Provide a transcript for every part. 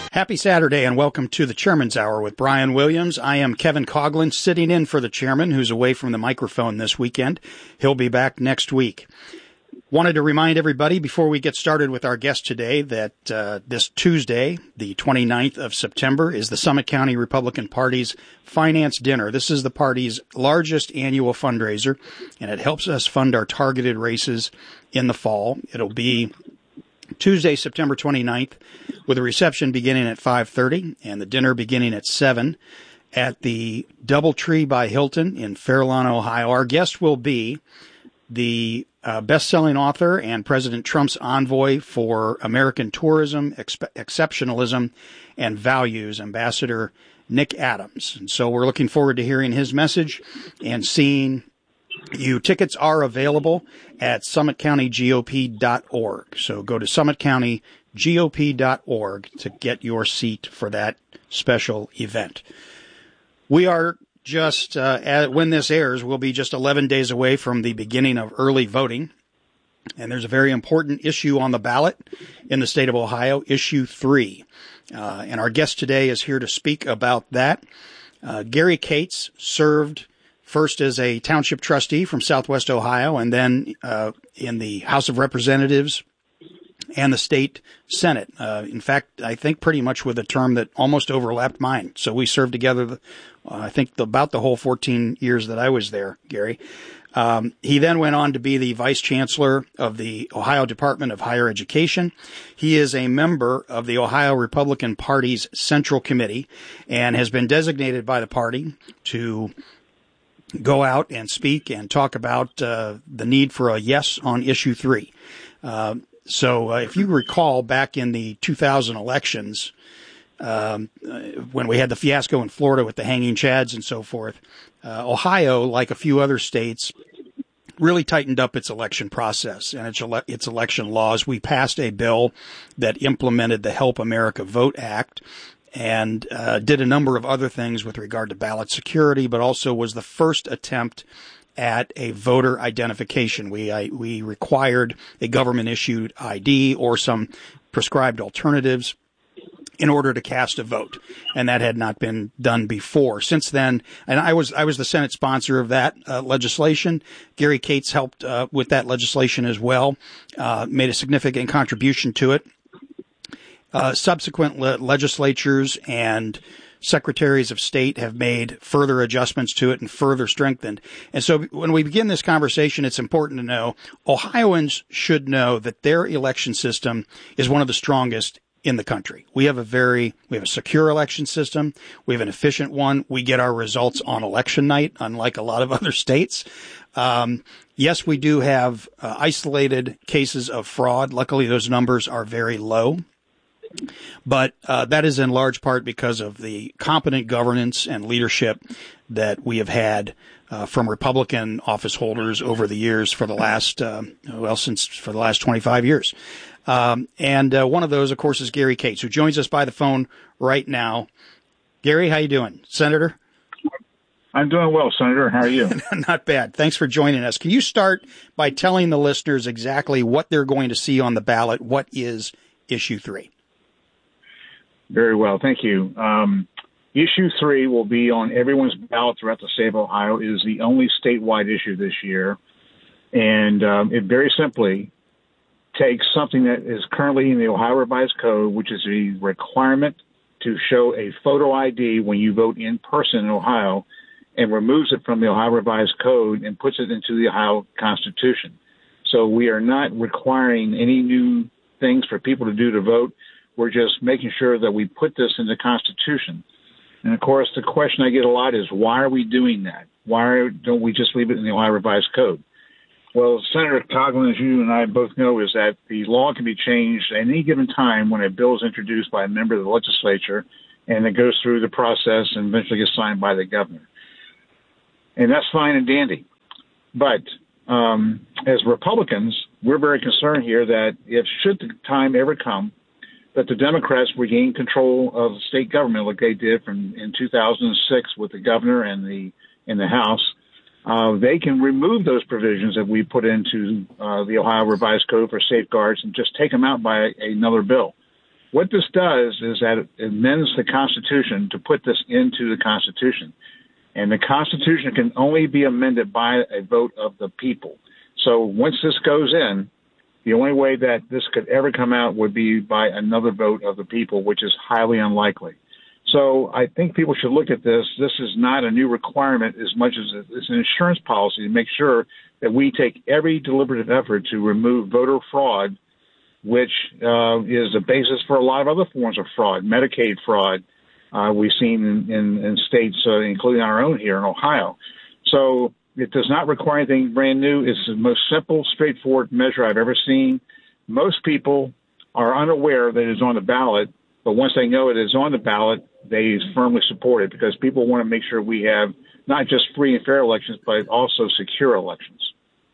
Happy Saturday and welcome to the Chairman's Hour with Brian Williams. I am Kevin Coughlin, sitting in for the chairman who's away from the microphone this weekend. He'll be back next week. Wanted to remind everybody before we get started with our guest today that this Tuesday, the 29th of September, is the Summit County Republican Party's Finance Dinner. This is the party's largest annual fundraiser, and it helps us fund our targeted races in the fall. It'll be Tuesday, September 29th, with a reception beginning at 5:30 and the dinner beginning at 7 at the Doubletree by Hilton in Fairlawn, Ohio. Our guest will be the best-selling author and President Trump's envoy for American tourism, exceptionalism, and values, Ambassador Nick Adams. And so we're looking forward to hearing his message and seeing you. Tickets are available at summitcountygop.org. So go to summitcountygop.org to get your seat for that special event. We are just, when this airs, we'll be just 11 days away from the beginning of early voting. And there's a very important issue on the ballot in the state of Ohio, Issue 3. And our guest today is here to speak about that. Gary Cates served first as a township trustee from Southwest Ohio, and then in the House of Representatives and the state Senate. In fact, I think pretty much with a term that almost overlapped mine. So we served together, I think, about the whole 14 years that I was there, Gary. He then went on to be the vice chancellor of the Ohio Department of Higher Education. He is a member of the Ohio Republican Party's Central Committee and has been designated by the party to go out and speak and talk about the need for a yes on Issue 3. So if you recall back in the 2000 elections, when we had the fiasco in Florida with the hanging chads and so forth, Ohio, like a few other states, really tightened up its election process and its election laws. We passed a bill that implemented the Help America Vote Act and did a number of other things with regard to ballot security, but also was the first attempt at a voter identification. We required a government-issued ID or some prescribed alternatives in order to cast a vote, and that had not been done before. Since then, and I was the Senate sponsor of that legislation. Gary Cates helped with that legislation as well, made a significant contribution to it. Subsequent legislatures and secretaries of state have made further adjustments to it and further strengthened. And so when we begin this conversation, it's important to know Ohioans should know that their election system is one of the strongest in the country. We have a secure election system. We have an efficient one. We get our results on election night, unlike a lot of other states. Yes, we do have isolated cases of fraud. Luckily, those numbers are very low. But that is in large part because of the competent governance and leadership that we have had from Republican office holders over the years for the last 25 years. And one of those, of course, is Gary Cates, who joins us by the phone right now. Gary, how you doing, Senator? I'm doing well, Senator. How are you? Not bad. Thanks for joining us. Can you start by telling the listeners exactly what they're going to see on the ballot? What is Issue 3? Very well. Thank you. Issue 3 will be on everyone's ballot throughout the state of Ohio. It is the only statewide issue this year. And it very simply takes something that is currently in the Ohio Revised Code, which is a requirement to show a photo ID when you vote in person in Ohio, and removes it from the Ohio Revised Code and puts it into the Ohio Constitution. So we are not requiring any new things for people to do to vote. We're just making sure that we put this in the Constitution. And, of course, the question I get a lot is, why are we doing that? Why don't we just leave it in the Ohio Revised Code? Well, Senator Coughlin, as you and I both know, is that the law can be changed at any given time when a bill is introduced by a member of the legislature and it goes through the process and eventually gets signed by the governor. And that's fine and dandy. But as Republicans, we're very concerned here that should the time ever come that the Democrats regain control of the state government like they did in 2006 with the governor and the House, they can remove those provisions that we put into the Ohio Revised Code for safeguards and just take them out by another bill. What this does is that it amends the Constitution to put this into the Constitution. And the Constitution can only be amended by a vote of the people. So once this goes in, the only way that this could ever come out would be by another vote of the people, which is highly unlikely. So I think people should look at this. This is not a new requirement as much as it's an insurance policy to make sure that we take every deliberative effort to remove voter fraud, which is the basis for a lot of other forms of fraud, Medicaid fraud. We've seen in states, including our own here in Ohio. So it does not require anything brand new. It's the most simple, straightforward measure I've ever seen. Most people are unaware that it's on the ballot, but once they know it is on the ballot, they firmly support it because people want to make sure we have not just free and fair elections, but also secure elections.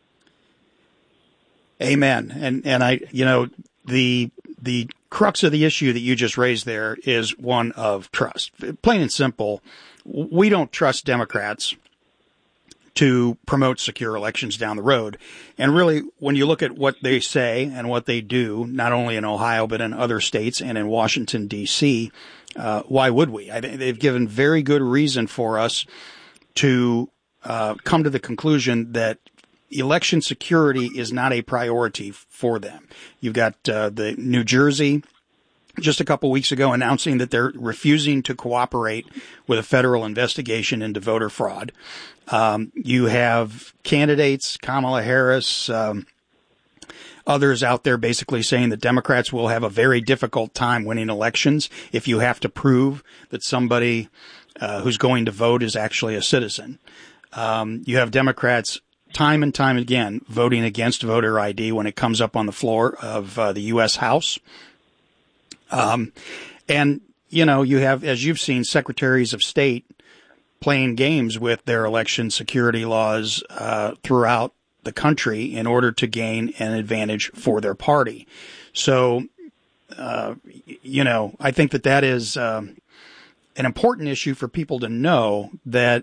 Amen. And I, the crux of the issue that you just raised there is one of trust. Plain and simple, we don't trust Democrats to promote secure elections down the road. And really, when you look at what they say and what they do, not only in Ohio, but in other states and in Washington, D.C., why would we? I think they've given very good reason for us to come to the conclusion that election security is not a priority for them. You've got the New Jersey just a couple weeks ago announcing that they're refusing to cooperate with a federal investigation into voter fraud. You have candidates, Kamala Harris, others out there basically saying that Democrats will have a very difficult time winning elections if you have to prove that somebody who's going to vote is actually a citizen. You have Democrats time and time again voting against voter ID when it comes up on the floor of the U.S. House. And, you have, as you've seen, secretaries of state playing games with their election security laws throughout the country in order to gain an advantage for their party. So, I think that is an important issue for people to know that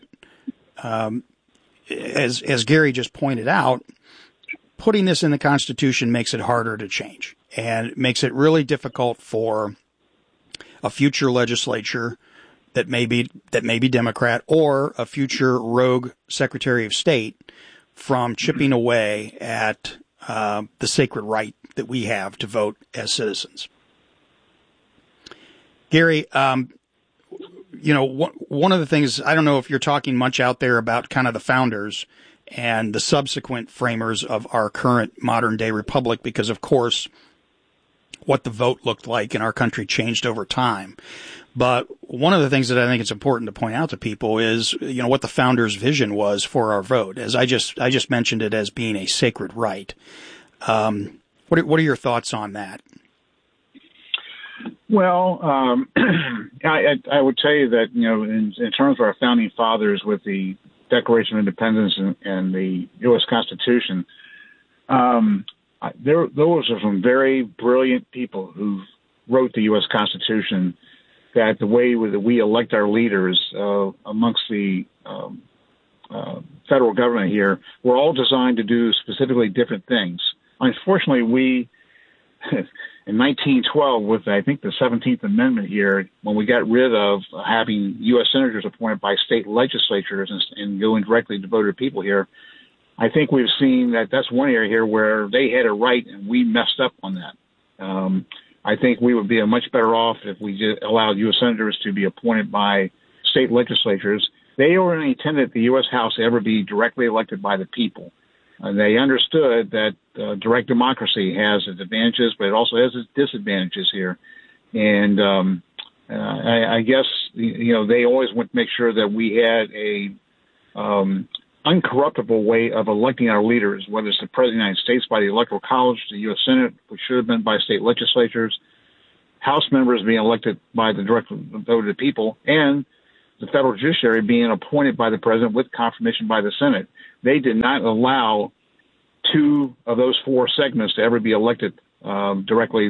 as Gary just pointed out, putting this in the Constitution makes it harder to change and makes it really difficult for a future legislature that may be Democrat or a future rogue Secretary of State from chipping away at the sacred right that we have to vote as citizens. Gary, one of the things, I don't know if you're talking much out there about kind of the founders and the subsequent framers of our current modern day republic, because of course what the vote looked like in our country changed over time. But one of the things that I think it's important to point out to people is, what the founders' vision was for our vote. As I just mentioned it as being a sacred right. What are your thoughts on that? Well, I would tell you that, in terms of our founding fathers with the Declaration of Independence and the U.S. Constitution, those are some very brilliant people who wrote the U.S. Constitution, that the way that we elect our leaders amongst the federal government here were all designed to do specifically different things. Unfortunately, we... in 1912, with, I think, the 17th Amendment here, when we got rid of having U.S. senators appointed by state legislatures and going directly to voted people here, I think we've seen that that's one area here where they had it right and we messed up on that. I think we would be much better off if we just allowed U.S. senators to be appointed by state legislatures. They already intended the U.S. House to ever be directly elected by the people. They understood that direct democracy has its advantages, but it also has its disadvantages here. And I guess, they always want to make sure that we had a uncorruptible way of electing our leaders, whether it's the President of the United States by the Electoral College, the U.S. Senate, which should have been by state legislatures, House members being elected by the direct vote of the people, and the federal judiciary being appointed by the president with confirmation by the Senate. They did not allow two of those four segments to ever be elected directly,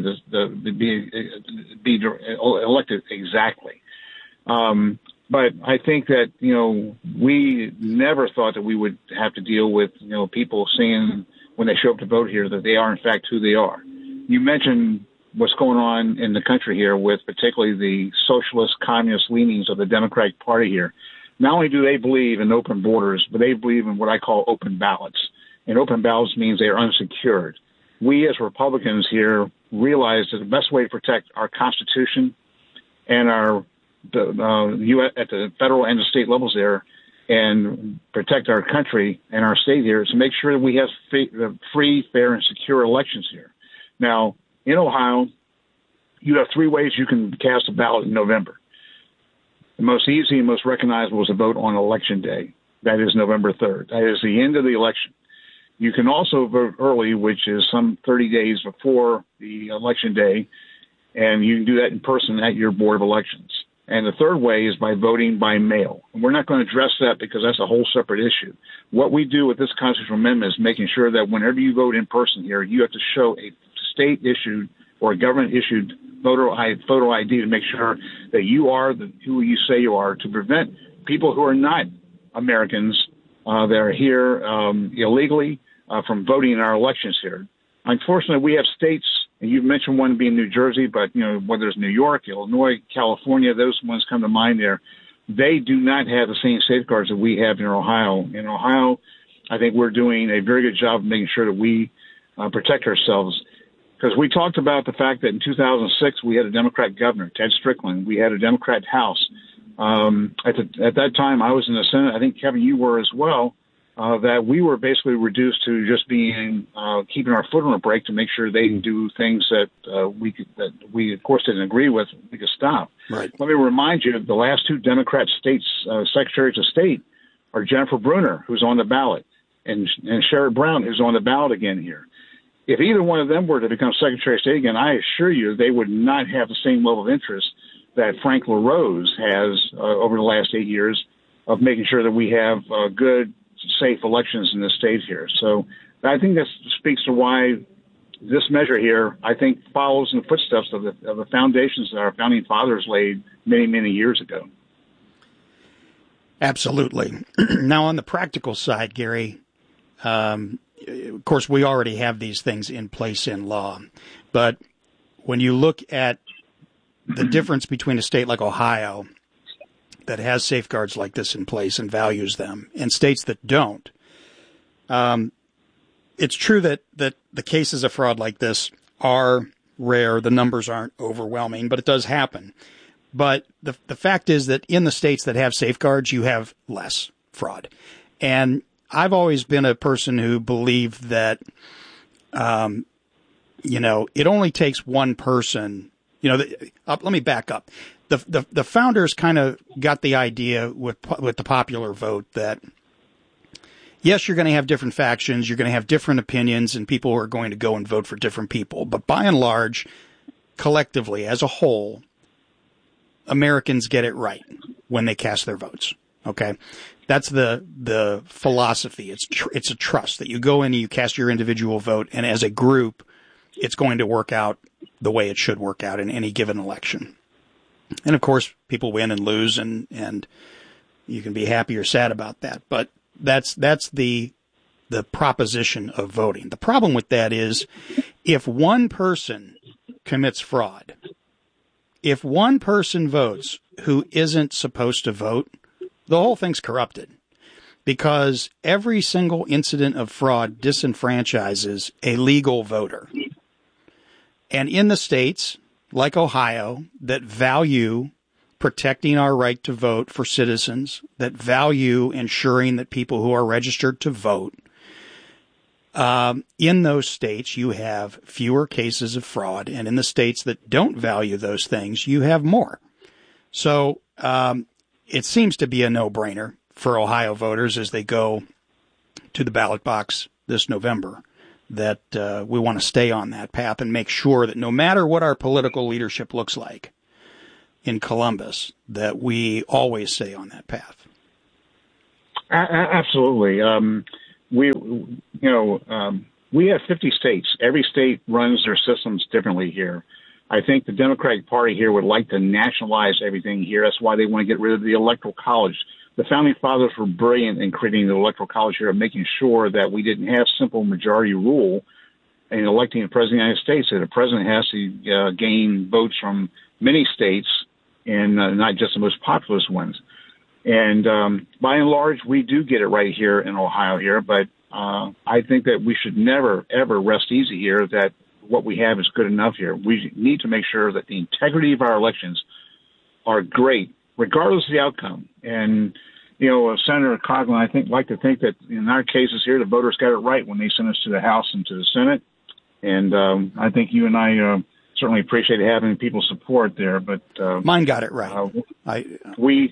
be elected exactly. But I think that, we never thought that we would have to deal with, people saying when they show up to vote here that they are, in fact, who they are. You mentioned what's going on in the country here with particularly the socialist, communist leanings of the Democratic Party here. Not only do they believe in open borders, but they believe in what I call open ballots. And open ballots means they are unsecured. We as Republicans here realize that the best way to protect our Constitution and US at the federal and the state levels there, and protect our country and our state here, is to make sure that we have free, fair, and secure elections here. Now, in Ohio, you have three ways you can cast a ballot in November. The most easy and most recognizable is a vote on Election Day. That is November 3rd. That is the end of the election. You can also vote early, which is some 30 days before the Election Day, and you can do that in person at your Board of Elections. And the third way is by voting by mail. And we're not going to address that because that's a whole separate issue. What we do with this constitutional amendment is making sure that whenever you vote in person here, you have to show a state-issued or a government-issued photo ID to make sure that you are who you say you are, to prevent people who are not Americans that are here illegally from voting in our elections here. Unfortunately, we have states, and you've mentioned one being New Jersey, but whether it's New York, Illinois, California, those ones come to mind there. They do not have the same safeguards that we have in Ohio. In Ohio, I think we're doing a very good job of making sure that we protect ourselves. Because we talked about the fact that in 2006 we had a Democrat governor, Ted Strickland. We had a Democrat House. At that time, I was in the Senate. I think, Kevin, you were as well. That we were basically reduced to just being keeping our foot on the brake to make sure they didn't do things that we of course didn't agree with. We could stop. Right. Let me remind you, the last two Democrat states secretaries of state are Jennifer Brunner, who's on the ballot, and Sherrod Brown, who's on the ballot again here. If either one of them were to become Secretary of State again, I assure you they would not have the same level of interest that Frank LaRose has over the last 8 years of making sure that we have good, safe elections in this state here. So I think that speaks to why this measure here, I think, follows in the footsteps of the foundations that our founding fathers laid many, many years ago. Absolutely. Now, on the practical side, Gary, of course, we already have these things in place in law. But when you look at the difference between a state like Ohio that has safeguards like this in place and values them, and states that don't, it's true that the cases of fraud like this are rare. The numbers aren't overwhelming, but it does happen. But the fact is that in the states that have safeguards, you have less fraud. And I've always been a person who believed that, it only takes one person. Let me back up. The founders kind of got the idea with the popular vote that, yes, you're going to have different factions, you're going to have different opinions, and people are going to go and vote for different people. But by and large, collectively, as a whole, Americans get it right when they cast their votes. Okay, that's the philosophy. It's a trust that you go in and you cast your individual vote, and as a group, it's going to work out the way it should work out in any given election. And of course, people win and lose, and you can be happy or sad about that. But that's the proposition of voting. The problem with that is if one person commits fraud, if one person votes who isn't supposed to vote, the whole thing's corrupted, because every single incident of fraud disenfranchises a legal voter. And in the states like Ohio that value protecting our right to vote for citizens, that value ensuring that people who are registered to vote, in those states you have fewer cases of fraud, and in the states that don't value those things, you have more. So it seems to be a no-brainer for Ohio voters as they go to the ballot box this November that we want to stay on that path and make sure that no matter what our political leadership looks like in Columbus, that we always stay on that path. Absolutely. We have 50 states. Every state runs their systems differently here. I think the Democratic Party here would like to nationalize everything here. That's why they want to get rid of the Electoral College. The Founding Fathers were brilliant in creating the Electoral College here and making sure that we didn't have simple majority rule in electing the president of the United States, that the president has to gain votes from many states and not just the most populous ones. And by and large, we do get it right here in Ohio here, but I think that we should never, ever rest easy here that what we have is good enough here. We need to make sure that the integrity of our elections are great, regardless of the outcome. And, you know, Senator Coughlin, I think, like to think that in our cases here, the voters got it right when they sent us to the House and to the Senate. And I think you and I certainly appreciate having people's support there. But mine got it right. We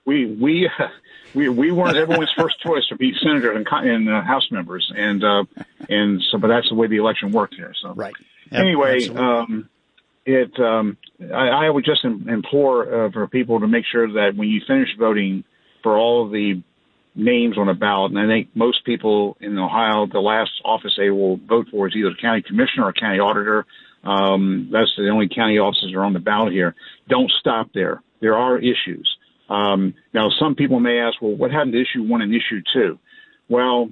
weren't everyone's first choice to be senator and House members, and so, but that's the way the election worked here. So right. Anyway, I would just implore for people to make sure that when you finish voting for all of the names on a ballot, and I think most people in Ohio, the last office they will vote for is either the county commissioner or county auditor. That's the only county offices that are on the ballot here. Don't stop there. There are issues. Now, some people may ask, well, what happened to issue 1 and issue 2? Well,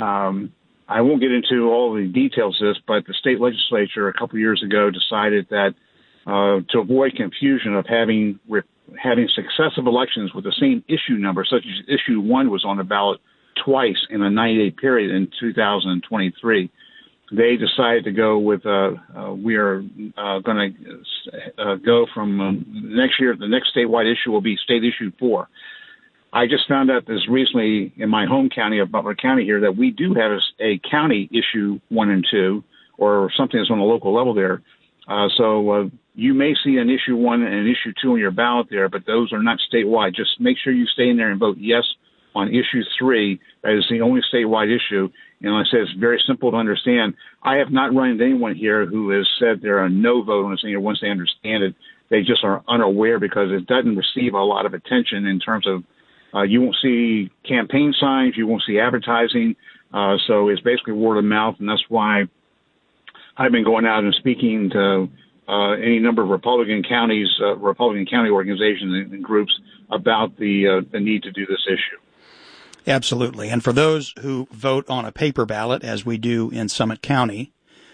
I won't get into all the details of this, but the state legislature a couple of years ago decided that to avoid confusion of having successive elections with the same issue number, such as issue 1 was on the ballot twice in a 90-day period in 2023, they decided to go with we are going to go from next year. The next statewide issue will be state issue 4. I just found out this recently in my home county of Butler County here that we do have a county issue 1 and 2, or something that's on a local level there. So you may see an issue 1 and an issue 2 on your ballot there, but those are not statewide. Just make sure you stay in there and vote yes on issue 3. That is the only statewide issue. And like I said, it's very simple to understand. I have not run into anyone here who has said they're a no vote on this thing, or once they understand it, they just are unaware because it doesn't receive a lot of attention in terms of you won't see campaign signs, you won't see advertising. So it's basically word of mouth, and that's why I've been going out and speaking to any number of Republican county organizations and groups about the need to do this issue. Absolutely. And for those who vote on a paper ballot, as we do in Summit County,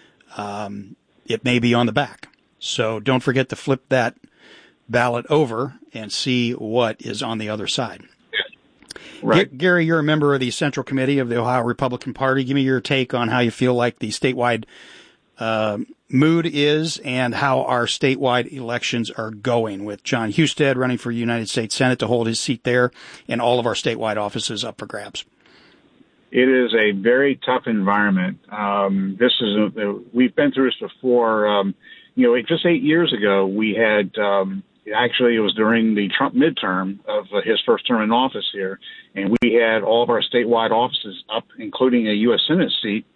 it may be on the back. So don't forget to flip that ballot over and see what is on the other side. Right. Gary, you're a member of the Central Committee of the Ohio Republican Party. Give me your take on how you feel like the statewide mood is and how our statewide elections are going, with John Husted running for United States Senate to hold his seat there and all of our statewide offices up for grabs. It is a very tough environment. We've been through this before. Just 8 years ago, we had actually, it was during the Trump midterm of his first term in office here, and we had all of our statewide offices up, including a U.S. Senate seat.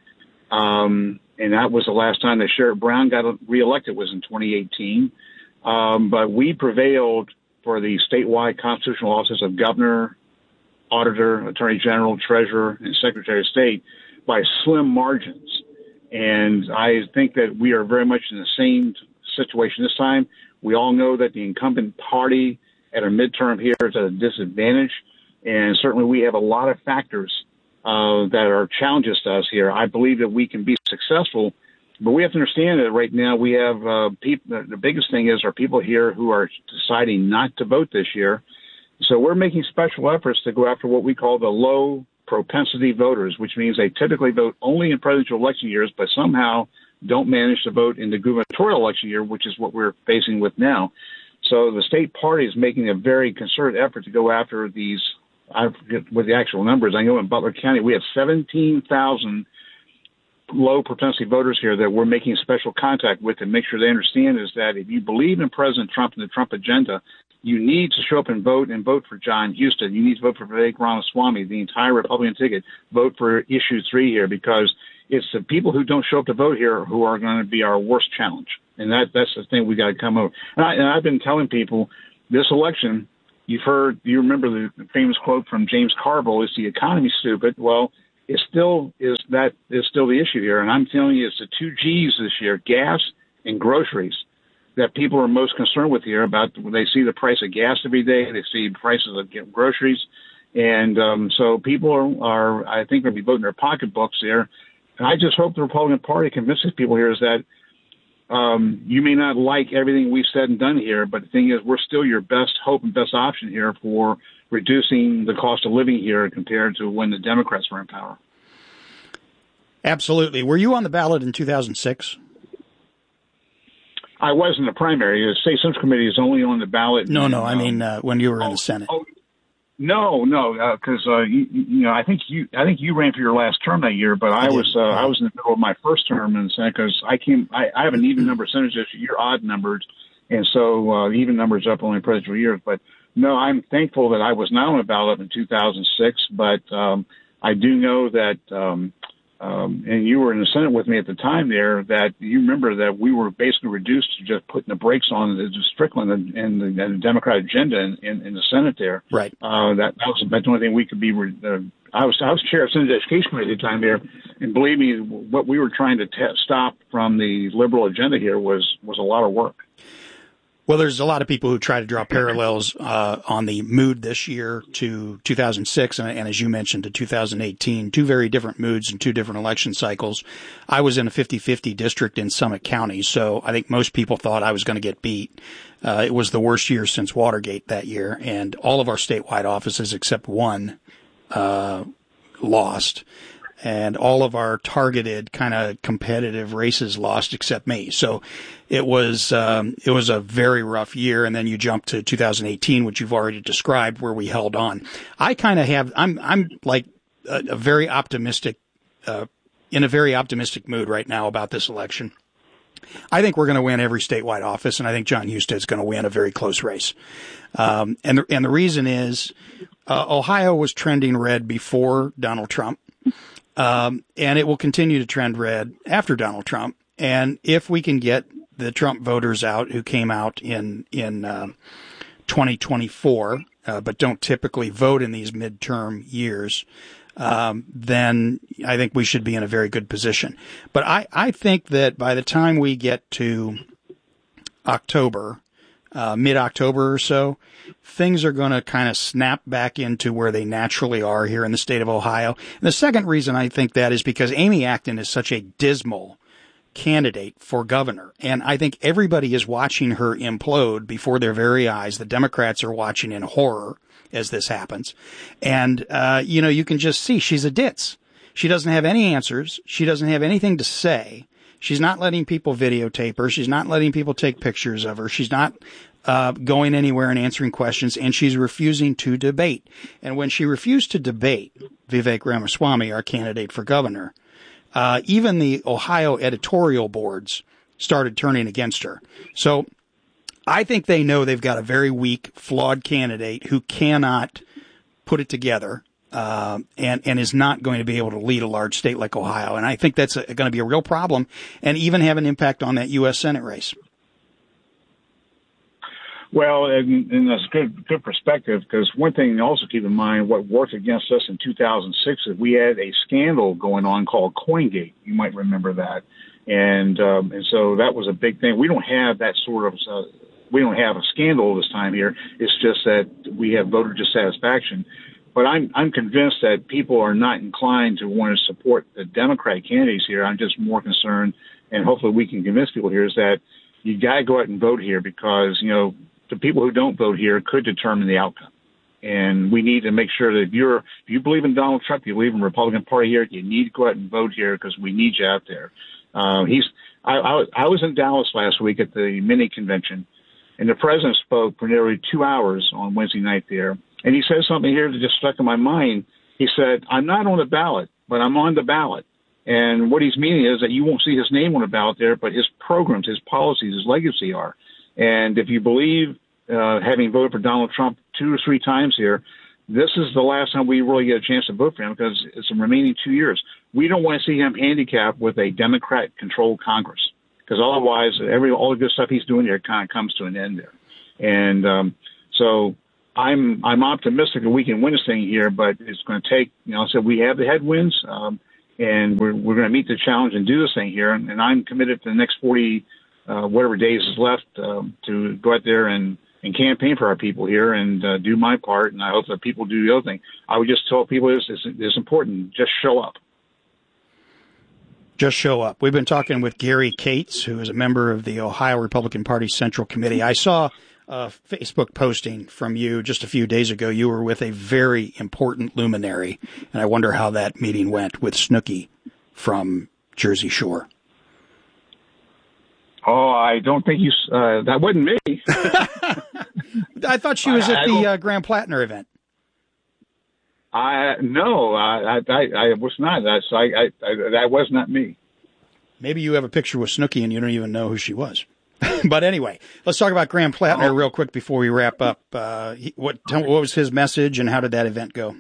And that was the last time that Sherrod Brown got reelected, was in 2018. But we prevailed for the statewide constitutional offices of governor, auditor, attorney general, treasurer, and secretary of state by slim margins. And I think that we are very much in the same situation this time. We all know that the incumbent party at a midterm here is at a disadvantage. And certainly we have a lot of factors that are challenges to us here. I believe that we can be successful, but we have to understand that right now we have people. The biggest thing is our people here who are deciding not to vote this year. So we're making special efforts to go after what we call the low propensity voters, which means they typically vote only in presidential election years, but somehow don't manage to vote in the gubernatorial election year, which is what we're facing with now. So the state party is making a very concerted effort to go after these. I forget what the actual numbers. I know in Butler County we have 17,000 low propensity voters here that we're making special contact with to make sure they understand is that if you believe in President Trump and the Trump agenda, you need to show up and vote for John Husted. You need to vote for Vivek Ramaswamy, the entire Republican ticket. Vote for issue 3 here, because it's the people who don't show up to vote here who are going to be our worst challenge. And that's the thing we got to come over. And I've been telling people this election, you remember the famous quote from James Carville, is the economy stupid? Well, it still is still the issue here. And I'm telling you, it's the 2 G's this year, gas and groceries, that people are most concerned with here about. They see the price of gas every day. They see prices of groceries. And so people are I think, going to be voting their pocketbooks there. I just hope the Republican Party convinces people here is that you may not like everything we've said and done here, but the thing is, we're still your best hope and best option here for reducing the cost of living here compared to when the Democrats were in power. Absolutely. Were you on the ballot in 2006? I was in the primary. The State Central Committee is only on the ballot. No, I mean when you were in the Senate. No, because I think you ran for your last term that year, but I was in the middle of my first term in the Senate because I have an even number of senators. You're odd numbered, and so even numbers up only presidential years. But no, I'm thankful that I was not on the ballot in 2006, but I do know that. And you were in the Senate with me at the time there, that you remember that we were basically reduced to just putting the brakes on the Strickland and the Democratic agenda in the Senate there. Right. That was about the only thing we could be. I was chair of Senate Education Committee at the time there, and believe me, what we were trying to stop from the liberal agenda here was a lot of work. Well, there's a lot of people who try to draw parallels on the mood this year to 2006 and as you mentioned, to 2018, two very different moods and two different election cycles. I was in a 50-50 district in Summit County, so I think most people thought I was going to get beat. It was the worst year since Watergate that year, and all of our statewide offices except one lost. And all of our targeted kind of competitive races lost except me. So it was a very rough year. And then you jump to 2018, which you've already described, where we held on. I kind of I'm like a very optimistic, in a very optimistic mood right now about this election. I think we're going to win every statewide office, and I think John Husted's going to win a very close race. And the reason is, Ohio was trending red before Donald Trump. And it will continue to trend red after Donald Trump. And if we can get the Trump voters out who came out in 2024, but don't typically vote in these midterm years, then I think we should be in a very good position. But I think that by the time we get to October, mid-October or so, things are going to kind of snap back into where they naturally are here in the state of Ohio. And the second reason I think that is because Amy Acton is such a dismal candidate for governor. And I think everybody is watching her implode before their very eyes. The Democrats are watching in horror as this happens. And, you can just see she's a ditz. She doesn't have any answers. She doesn't have anything to say. She's not letting people videotape her. She's not letting people take pictures of her. She's not going anywhere and answering questions, and she's refusing to debate. And when she refused to debate Vivek Ramaswamy, our candidate for governor, even the Ohio editorial boards started turning against her. So I think they know they've got a very weak, flawed candidate who cannot put it together. And is not going to be able to lead a large state like Ohio. And I think that's going to be a real problem and even have an impact on that U.S. Senate race. Well, and that's good perspective, because one thing to also keep in mind, what worked against us in 2006 is we had a scandal going on called CoinGate. You might remember that. And so that was a big thing. We don't have that sort of, we don't have a scandal this time here. It's just that we have voter dissatisfaction. But I'm convinced that people are not inclined to want to support the Democratic candidates here. I'm just more concerned, and hopefully we can convince people here, is that you got to go out and vote here, because, the people who don't vote here could determine the outcome. And we need to make sure that if you believe in Donald Trump, you believe in the Republican Party here, you need to go out and vote here, because we need you out there. I was in Dallas last week at the mini convention, and the president spoke for nearly 2 hours on Wednesday night there. And he said something here that just stuck in my mind. He said, I'm not on the ballot, but I'm on the ballot. And what he's meaning is that you won't see his name on the ballot there, but his programs, his policies, his legacy are. And if you believe, having voted for Donald Trump 2 or 3 times here, this is the last time we really get a chance to vote for him, because it's the remaining 2 years. We don't want to see him handicapped with a Democrat-controlled Congress, because otherwise all the good stuff he's doing here kind of comes to an end there. And so I'm optimistic that we can win this thing here, but it's going to take, I said, we have the headwinds, and we're going to meet the challenge and do this thing here. And I'm committed to the next 40, whatever days is left, to go out there and campaign for our people here and do my part. And I hope that people do the other thing. I would just tell people it's important. Just show up. Just show up. We've been talking with Gary Cates, who is a member of the Ohio Republican Party Central Committee. I saw a Facebook posting from you just a few days ago. You were with a very important luminary, and I wonder how that meeting went with Snooki from Jersey Shore. Oh, I don't think that wasn't me. I thought she was at the Graham Plattner event. No, I was not. That was not me. Maybe you have a picture with Snooki and you don't even know who she was. But anyway, let's talk about Graham Plattner real quick before we wrap up. What was his message and how did that event go?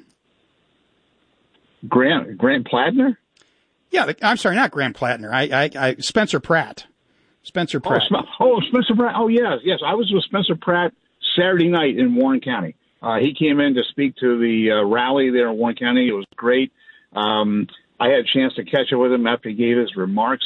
Graham Plattner? Yeah, I'm sorry, not Graham Plattner. Spencer Pratt. Spencer Pratt. Spencer Pratt. Oh, yes. I was with Spencer Pratt Saturday night in Warren County. He came in to speak to the rally there in Warren County. It was great. I had a chance to catch up with him after he gave his remarks,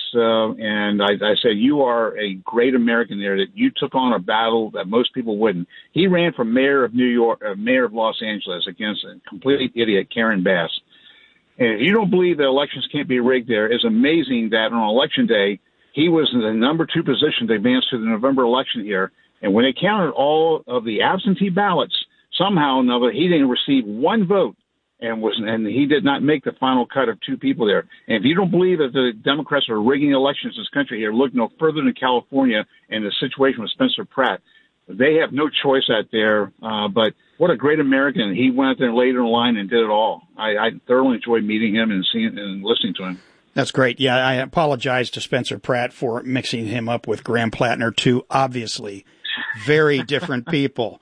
and I said, you are a great American there, that you took on a battle that most people wouldn't. He ran for mayor of New York, mayor of Los Angeles against a complete idiot, Karen Bass. And if you don't believe that elections can't be rigged there, it's amazing that on election day, he was in the number 2 position to advance to the November election here. And when they counted all of the absentee ballots, somehow or another, he didn't receive one vote. And he did not make the final cut of 2 people there. And if you don't believe that the Democrats are rigging elections in this country here, look no further than California and the situation with Spencer Pratt. They have no choice out there. But what a great American. He went out there later in the line and did it all. I thoroughly enjoyed meeting him and seeing and listening to him. That's great. Yeah, I apologize to Spencer Pratt for mixing him up with Graham Plattner, two obviously very different people.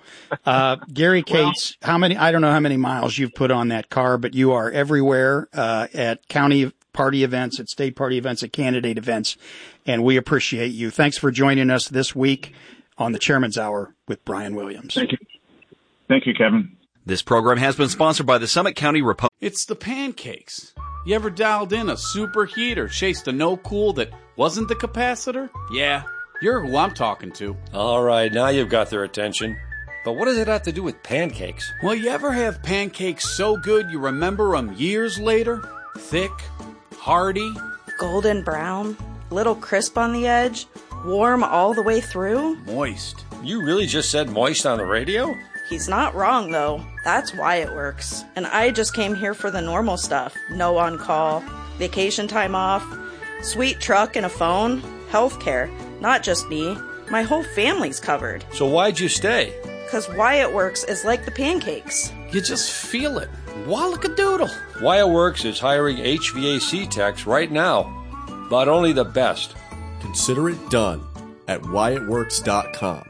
Gary Cates, I don't know how many miles you've put on that car, but you are everywhere, at county party events, at state party events, at candidate events, and we appreciate you. Thanks for joining us this week on the Chairman's Hour with Brian Williams. Thank you. Thank you, Kevin. This program has been sponsored by the Summit County Republican. It's the pancakes. You ever dialed in a superheat or chased a no-cool that wasn't the capacitor? Yeah, you're who I'm talking to. All right, now you've got their attention. But what does it have to do with pancakes? Well, you ever have pancakes so good you remember them years later? Thick, hearty, golden brown, little crisp on the edge, warm all the way through. Moist. You really just said moist on the radio? He's not wrong, though. That's why it works. And I just came here for the normal stuff. No on-call, vacation time off, sweet truck and a phone, healthcare. Not just me. My whole family's covered. So why'd you stay? Because Wyatt Works is like the pancakes. You just feel it. Wallakadoodle. Wyatt Works is hiring HVAC techs right now, but only the best. Consider it done at WyattWorks.com.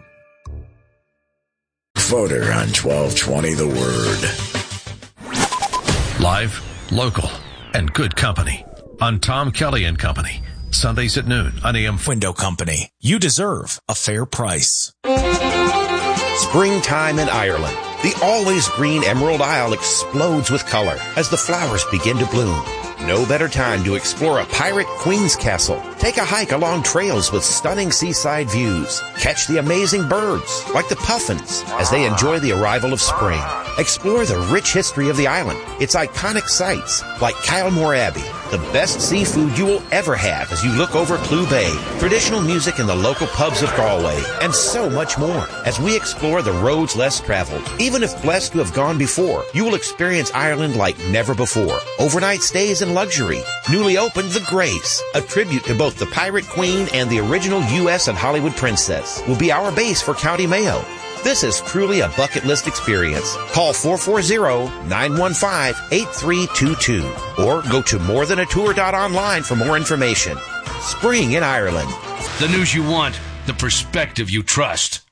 Voter on 1220 The Word. Live, local, and good company on Tom Kelly and Company. Sundays at noon on AM Window Company. You deserve a fair price. Springtime in Ireland. The always green Emerald Isle explodes with color as the flowers begin to bloom. No better time to explore a pirate queen's castle. Take a hike along trails with stunning seaside views. Catch the amazing birds, like the puffins, as they enjoy the arrival of spring. Explore the rich history of the island, its iconic sites, like Kylemore Abbey, the best seafood you will ever have as you look over Clew Bay, traditional music in the local pubs of Galway, and so much more. As we explore the roads less traveled, even if blessed to have gone before, you will experience Ireland like never before. Overnight stays and luxury. Newly opened The Grace, a tribute to both the Pirate Queen and the original U.S. and Hollywood princess, will be our base for County Mayo. This is truly a bucket list experience. Call 440-915-8322 or go to morethanatour.online for more information. Spring in Ireland. The news you want, the perspective you trust.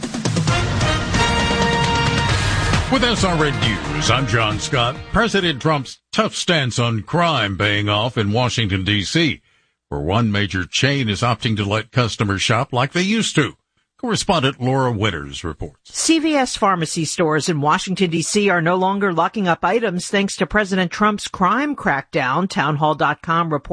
With SRN News, I'm John Scott. President Trump's tough stance on crime paying off in Washington, D.C., where one major chain is opting to let customers shop like they used to. Correspondent Laura Winters reports. CVS pharmacy stores in Washington, D.C. are no longer locking up items thanks to President Trump's crime crackdown. Townhall.com reports